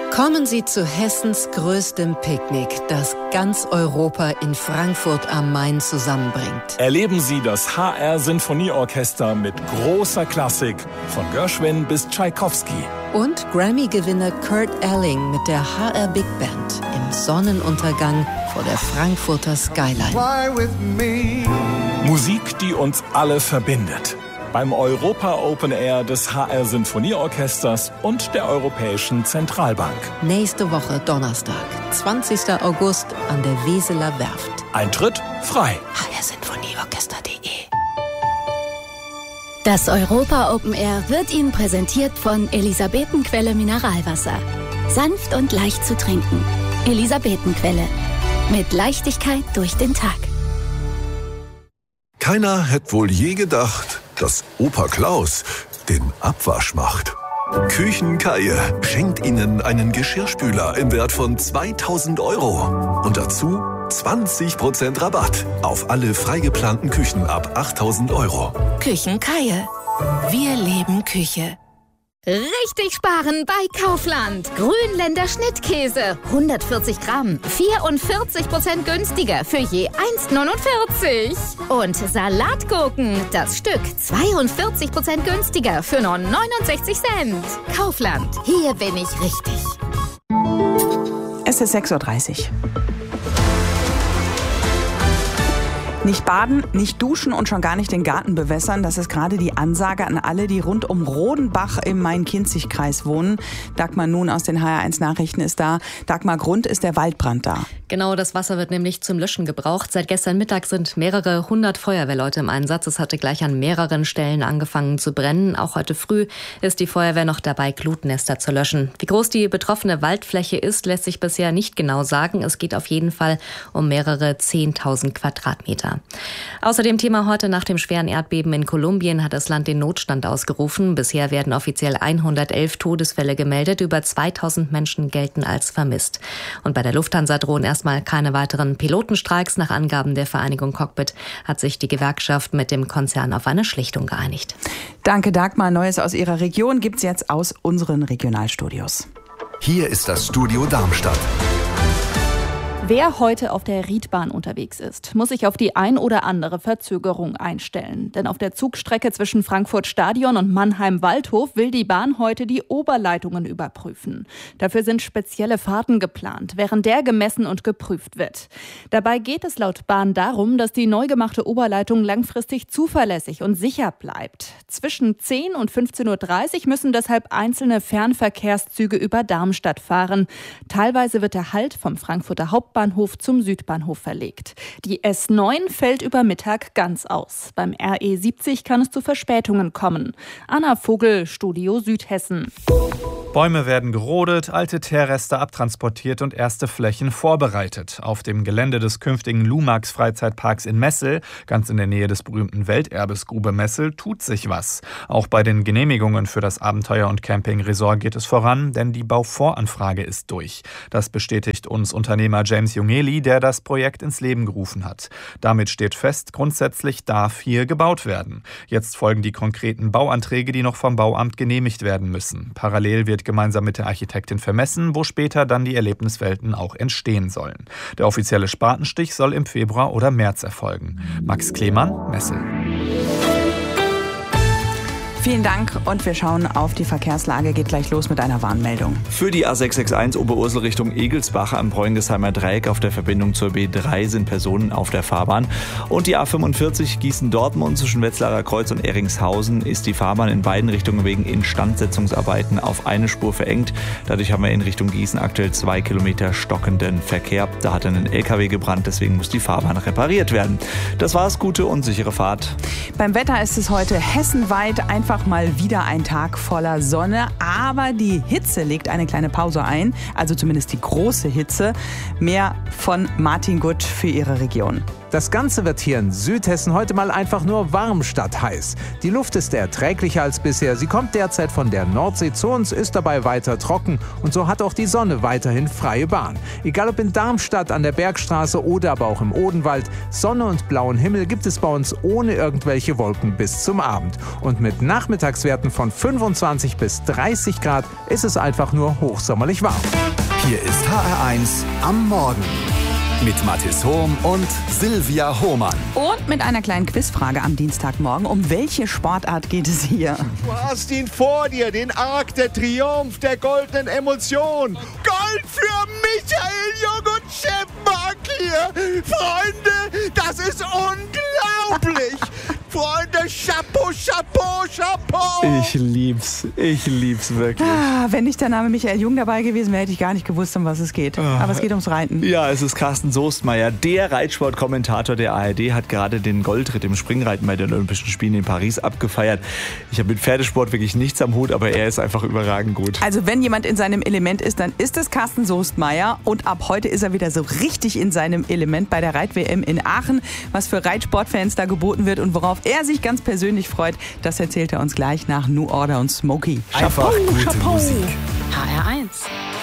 Kommen Sie zu Hessens größtem Picknick, das ganz Europa in Frankfurt am Main zusammenbringt. Erleben Sie das HR-Sinfonieorchester mit großer Klassik, von Gershwin bis Tschaikowski. Und Grammy-Gewinner Kurt Elling mit der HR Big Band im Sonnenuntergang vor der Frankfurter Skyline. Musik, die uns alle verbindet. Beim Europa Open Air des HR Sinfonieorchesters und der Europäischen Zentralbank. Nächste Woche Donnerstag, 20. August an der Weseler Werft. Eintritt frei. hrsinfonieorchester.de. Das Europa Open Air wird Ihnen präsentiert von Elisabetenquelle Mineralwasser. Sanft und leicht zu trinken. Elisabetenquelle. Mit Leichtigkeit durch den Tag. Keiner hätte wohl je gedacht, dass Opa Klaus den Abwasch macht. Küchenkaie schenkt Ihnen einen Geschirrspüler im Wert von 2.000 € und dazu 20% Rabatt auf alle frei geplanten Küchen ab 8.000 €. Küchenkaie. Wir leben Küche. Richtig sparen bei Kaufland. Grünländer Schnittkäse. 140 Gramm. 44% günstiger für je 1,49. Und Salatgurken. Das Stück 42% günstiger für nur 69 Cent. Kaufland. Hier bin ich richtig. Es ist 6:30 Uhr. Nicht baden, nicht duschen und schon gar nicht den Garten bewässern. Das ist gerade die Ansage an alle, die rund um Rodenbach im Main-Kinzig-Kreis wohnen. Dagmar Nun aus den HR1 Nachrichten ist da. Dagmar, Grund ist der Waldbrand da. Genau, das Wasser wird nämlich zum Löschen gebraucht. Seit gestern Mittag sind mehrere 100 Feuerwehrleute im Einsatz. Es hatte gleich an mehreren Stellen angefangen zu brennen. Auch heute früh ist die Feuerwehr noch dabei, Glutnester zu löschen. Wie groß die betroffene Waldfläche ist, lässt sich bisher nicht genau sagen. Es geht auf jeden Fall um mehrere 10.000 Quadratmeter. Außerdem Thema heute: nach dem schweren Erdbeben in Kolumbien hat das Land den Notstand ausgerufen. Bisher werden offiziell 111 Todesfälle gemeldet. Über 2.000 Menschen gelten als vermisst. Und bei der Lufthansa drohen erstmal keine weiteren Pilotenstreiks. Nach Angaben der Vereinigung Cockpit hat sich die Gewerkschaft mit dem Konzern auf eine Schlichtung geeinigt. Danke, Dagmar. Neues aus Ihrer Region gibt's jetzt aus unseren Regionalstudios. Hier ist das Studio Darmstadt. Wer heute auf der Riedbahn unterwegs ist, muss sich auf die ein oder andere Verzögerung einstellen. Denn auf der Zugstrecke zwischen Frankfurt Stadion und Mannheim-Waldhof will die Bahn heute die Oberleitungen überprüfen. Dafür sind spezielle Fahrten geplant, während der gemessen und geprüft wird. Dabei geht es laut Bahn darum, dass die neu gemachte Oberleitung langfristig zuverlässig und sicher bleibt. Zwischen 10 und 15:30 Uhr müssen deshalb einzelne Fernverkehrszüge über Darmstadt fahren. Teilweise wird der Halt vom Frankfurter Hauptbahnhof zum Südbahnhof verlegt. Die S9 fällt über Mittag ganz aus. Beim RE70 kann es zu Verspätungen kommen. Anna Vogel, Studio Südhessen. Bäume werden gerodet, alte Teerreste abtransportiert und erste Flächen vorbereitet. Auf dem Gelände des künftigen Lumax-Freizeitparks in Messel, ganz in der Nähe des berühmten Welterbes Grube Messel, tut sich was. Auch bei den Genehmigungen für das Abenteuer- und Camping-Resort geht es voran, denn die Bauvoranfrage ist durch. Das bestätigt uns Unternehmer James Jungeli, der das Projekt ins Leben gerufen hat. Damit steht fest, grundsätzlich darf hier gebaut werden. Jetzt folgen die konkreten Bauanträge, die noch vom Bauamt genehmigt werden müssen. Parallel wird gemeinsam mit der Architektin vermessen, wo später dann die Erlebniswelten auch entstehen sollen. Der offizielle Spatenstich soll im Februar oder März erfolgen. Max Klemann, Messel. Vielen Dank und wir schauen auf die Verkehrslage. Geht gleich los mit einer Warnmeldung. Für die A661 Oberursel Richtung Egelsbach am Bräungesheimer Dreieck auf der Verbindung zur B3 sind Personen auf der Fahrbahn. Und die A45 Gießen-Dortmund zwischen Wetzlarer Kreuz und Eringshausen ist die Fahrbahn in beiden Richtungen wegen Instandsetzungsarbeiten auf eine Spur verengt. Dadurch haben wir in Richtung Gießen aktuell 2 Kilometer stockenden Verkehr. Da hat ein LKW gebrannt, deswegen muss die Fahrbahn repariert werden. Das war's, gute und sichere Fahrt. Beim Wetter ist es heute hessenweit einfach mal wieder ein Tag voller Sonne, aber die Hitze legt eine kleine Pause ein, also zumindest die große Hitze. Mehr von Martin Gutt für Ihre Region. Das Ganze wird hier in Südhessen heute mal einfach nur warm statt heiß. Die Luft ist erträglicher als bisher. Sie kommt derzeit von der Nordsee zu uns, ist dabei weiter trocken und so hat auch die Sonne weiterhin freie Bahn. Egal ob in Darmstadt an der Bergstraße oder aber auch im Odenwald, Sonne und blauen Himmel gibt es bei uns ohne irgendwelche Wolken bis zum Abend. Und mit Nacht Nachmittagswerten von 25 bis 30 Grad ist es einfach nur hochsommerlich warm. Hier ist HR1 am Morgen mit Mathis Hohm und Silvia Hohmann. Und mit einer kleinen Quizfrage am Dienstagmorgen. Um welche Sportart geht es hier? Du hast ihn vor dir, den Arc der Triumph der goldenen Emotion. Gold für Michael Jung und Chefmark hier. Freunde, das ist unglaublich. Freunde, Chapeau, Chapeau, Chapeau. Ich lieb's wirklich. Wenn nicht der Name Michael Jung dabei gewesen wäre, hätte ich gar nicht gewusst, um was es geht. Aber es geht ums Reiten. Ja, es ist Carsten Soestmeier, der Reitsportkommentator der ARD, hat gerade den Goldritt im Springreiten bei den Olympischen Spielen in Paris abgefeiert. Ich habe mit Pferdesport wirklich nichts am Hut, aber er ist einfach überragend gut. Also wenn jemand in seinem Element ist, dann ist es Carsten Soestmeier. Und ab heute ist er wieder so richtig in seinem Element bei der Reit-WM in Aachen. Was für Reitsportfans da geboten wird und worauf er sich ganz persönlich freut, das erzählt er uns gleich nach New Order und Smokey. Einfach gute Musik. HR1.